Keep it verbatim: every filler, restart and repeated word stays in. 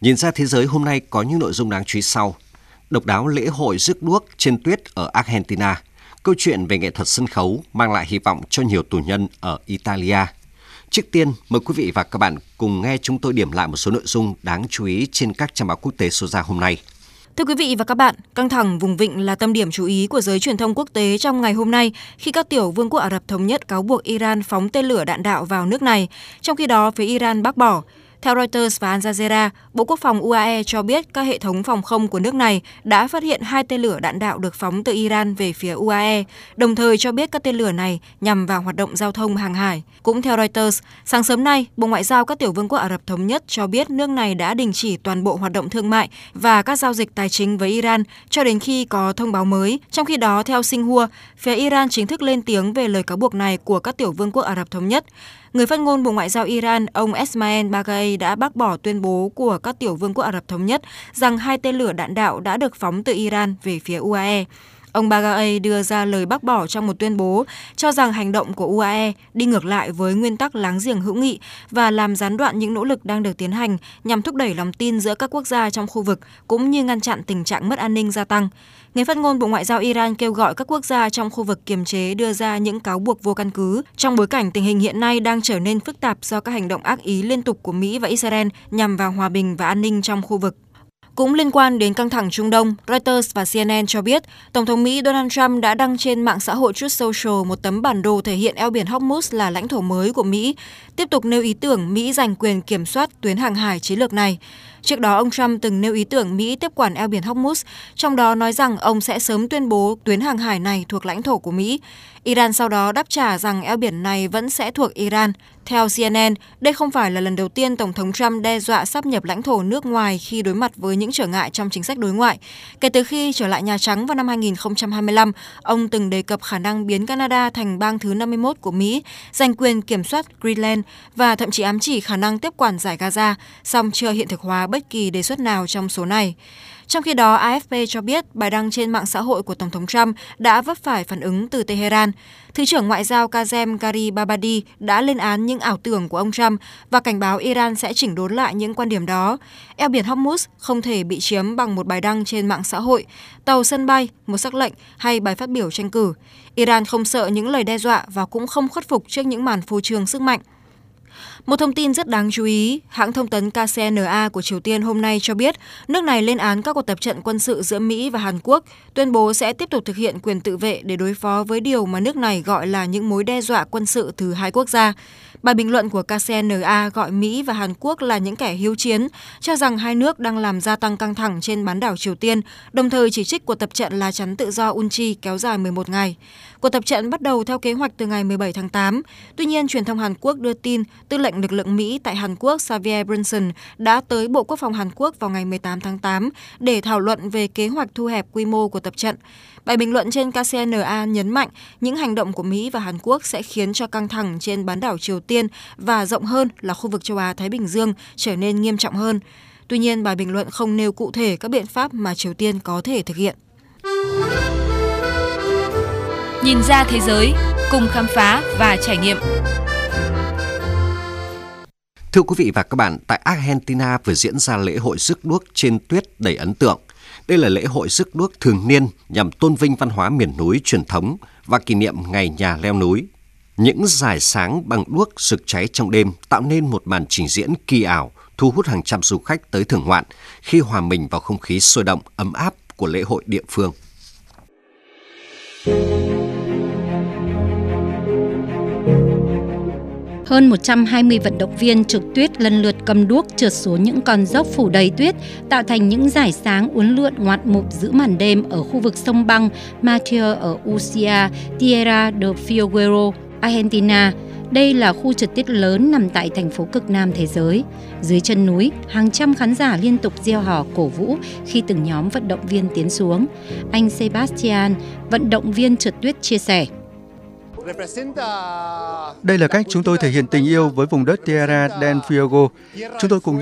Nhìn ra thế giới hôm nay có những nội dung đáng chú ý sau. Độc đáo lễ hội rước đuốc trên tuyết ở Argentina. Câu chuyện về nghệ thuật sân khấu mang lại hy vọng cho nhiều tù nhân ở Italia. Trước tiên, mời quý vị và các bạn cùng nghe chúng tôi điểm lại một số nội dung đáng chú ý trên các trang báo quốc tế số ra hôm nay. Thưa quý vị và các bạn, căng thẳng vùng vịnh là tâm điểm chú ý của giới truyền thông quốc tế trong ngày hôm nay khi các tiểu vương quốc Ả Rập Thống Nhất cáo buộc Iran phóng tên lửa đạn đạo vào nước này, trong khi đó phía Iran bác bỏ. Theo Reuters và Al Jazeera, Bộ Quốc phòng u a e cho biết các hệ thống phòng không của nước này đã phát hiện hai tên lửa đạn đạo được phóng từ Iran về phía u a e, đồng thời cho biết các tên lửa này nhằm vào hoạt động giao thông hàng hải. Cũng theo Reuters, sáng sớm nay, Bộ Ngoại giao các tiểu vương quốc Ả Rập Thống Nhất cho biết nước này đã đình chỉ toàn bộ hoạt động thương mại và các giao dịch tài chính với Iran cho đến khi có thông báo mới. Trong khi đó, theo Xinhua, phía Iran chính thức lên tiếng về lời cáo buộc này của các tiểu vương quốc Ả Rập Thống Nhất. Người phát ngôn Bộ Ngoại giao Iran, ông Esmail Baghai đã bác bỏ tuyên bố của các tiểu vương quốc Ả Rập Thống Nhất rằng hai tên lửa đạn đạo đã được phóng từ Iran về phía u a e. Ông Baghai đưa ra lời bác bỏ trong một tuyên bố, cho rằng hành động của u a e đi ngược lại với nguyên tắc láng giềng hữu nghị và làm gián đoạn những nỗ lực đang được tiến hành nhằm thúc đẩy lòng tin giữa các quốc gia trong khu vực, cũng như ngăn chặn tình trạng mất an ninh gia tăng. Người phát ngôn Bộ Ngoại giao Iran kêu gọi các quốc gia trong khu vực kiềm chế đưa ra những cáo buộc vô căn cứ, trong bối cảnh tình hình hiện nay đang trở nên phức tạp do các hành động ác ý liên tục của Mỹ và Israel nhằm vào hòa bình và an ninh trong khu vực. Cũng liên quan đến căng thẳng Trung Đông, Reuters và xê en en cho biết Tổng thống Mỹ Donald Trump đã đăng trên mạng xã hội Truth Social một tấm bản đồ thể hiện eo biển Hormuz là lãnh thổ mới của Mỹ, tiếp tục nêu ý tưởng Mỹ giành quyền kiểm soát tuyến hàng hải chiến lược này. Trước đó, ông Trump từng nêu ý tưởng Mỹ tiếp quản eo biển Hormuz, trong đó nói rằng ông sẽ sớm tuyên bố tuyến hàng hải này thuộc lãnh thổ của Mỹ. Iran sau đó đáp trả rằng eo biển này vẫn sẽ thuộc Iran. Theo xê en en, đây không phải là lần đầu tiên Tổng thống Trump đe dọa sáp nhập lãnh thổ nước ngoài khi đối mặt với những trở ngại trong chính sách đối ngoại. Kể từ khi trở lại Nhà Trắng vào năm hai nghìn không trăm hai mươi lăm, ông từng đề cập khả năng biến Canada thành bang thứ năm mươi mốt của Mỹ, giành quyền kiểm soát Greenland và thậm chí ám chỉ khả năng tiếp quản Dải Gaza, song chưa hiện thực hóa bất kỳ đề xuất nào trong số này. Trong khi đó, a ép pê cho biết bài đăng trên mạng xã hội của Tổng thống Trump đã vấp phải phản ứng từ Tehran. Thứ trưởng Ngoại giao Kazem Garibabadi đã lên án những ảo tưởng của ông Trump và cảnh báo Iran sẽ chỉnh đốn lại những quan điểm đó. Eo biển Hormuz không thể bị chiếm bằng một bài đăng trên mạng xã hội, tàu sân bay, một sắc lệnh hay bài phát biểu tranh cử. Iran không sợ những lời đe dọa và cũng không khuất phục trước những màn phô trương sức mạnh. Một thông tin rất đáng chú ý, hãng thông tấn ca xê en a của Triều Tiên hôm nay cho biết nước này lên án các cuộc tập trận quân sự giữa Mỹ và Hàn Quốc, tuyên bố sẽ tiếp tục thực hiện quyền tự vệ để đối phó với điều mà nước này gọi là những mối đe dọa quân sự từ hai quốc gia. Bài bình luận của ca xê en a gọi Mỹ và Hàn Quốc là những kẻ hiếu chiến, cho rằng hai nước đang làm gia tăng căng thẳng trên bán đảo Triều Tiên, đồng thời chỉ trích cuộc tập trận lá chắn tự do Unchi kéo dài mười một ngày. Cuộc tập trận bắt đầu theo kế hoạch từ ngày mười bảy tháng tám. Tuy nhiên, truyền thông Hàn Quốc đưa tin tư lệnh lực lượng Mỹ tại Hàn Quốc Xavier Brunson đã tới Bộ Quốc phòng Hàn Quốc vào ngày mười tám tháng tám để thảo luận về kế hoạch thu hẹp quy mô của tập trận. Bài bình luận trên ca xê en a nhấn mạnh những hành động của Mỹ và Hàn Quốc sẽ khiến cho căng thẳng trên bán đảo Triều Tiên và rộng hơn là khu vực châu Á-Thái Bình Dương trở nên nghiêm trọng hơn. Tuy nhiên, bài bình luận không nêu cụ thể các biện pháp mà Triều Tiên có thể thực hiện. Nhìn ra thế giới, cùng khám phá và trải nghiệm. Thưa quý vị và các bạn, tại Argentina vừa diễn ra lễ hội rước đuốc trên tuyết đầy ấn tượng. Đây là lễ hội rước đuốc thường niên nhằm tôn vinh văn hóa miền núi truyền thống và kỷ niệm ngày nhà leo núi. Những dải sáng bằng đuốc rực cháy trong đêm tạo nên một màn trình diễn kỳ ảo, thu hút hàng trăm du khách tới thưởng ngoạn khi hòa mình vào không khí sôi động, ấm áp của lễ hội địa phương. Hơn một trăm hai mươi vận động viên trượt tuyết lần lượt cầm đuốc trượt xuống những con dốc phủ đầy tuyết, tạo thành những dải sáng uốn lượn ngoạn mục giữa màn đêm ở khu vực sông băng Mater ở Usía, Tierra del Fuego, Argentina. Đây là khu trượt tuyết lớn nằm tại thành phố cực Nam thế giới. Dưới chân núi, hàng trăm khán giả liên tục reo hò cổ vũ khi từng nhóm vận động viên tiến xuống. Anh Sebastian, vận động viên trượt tuyết chia sẻ. Đây là cách chúng tôi thể hiện tình yêu với vùng đất Tierra del Fuego. Chúng tôi cùng